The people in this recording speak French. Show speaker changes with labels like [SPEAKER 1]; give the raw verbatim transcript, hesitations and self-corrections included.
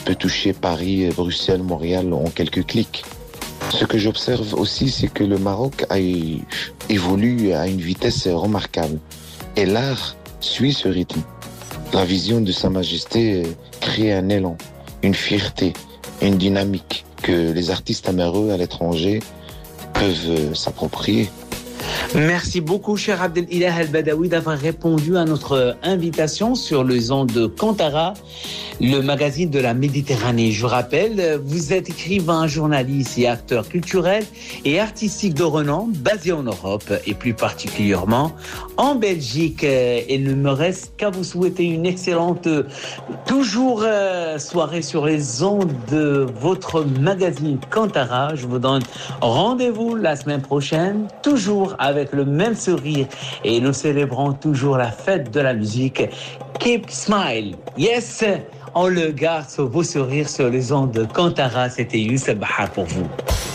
[SPEAKER 1] peut toucher Paris, Bruxelles, Montréal en quelques clics. Ce que j'observe aussi, c'est que le Maroc a eu, évolue à une vitesse remarquable. Et l'art suit ce rythme. La vision de Sa Majesté crée un élan, une fierté, une dynamique que les artistes amoureux à l'étranger peuvent s'approprier.
[SPEAKER 2] Merci beaucoup, cher Abdelilah El-Badawi, d'avoir répondu à notre invitation sur les ondes de Kantara, le magazine de la Méditerranée. Je vous rappelle, vous êtes écrivain, journaliste et acteur culturel et artistique de renom, basé en Europe et plus particulièrement en Belgique. Il ne me reste qu'à vous souhaiter une excellente, toujours soirée sur les ondes de votre magazine Kantara. Je vous donne rendez-vous la semaine prochaine, toujours avec le même sourire, et nous célébrons toujours la fête de la musique. Keep smile. Yes, on le garde sur vos sourires sur les ondes de Kantara. C'était Youssef Bahar pour vous.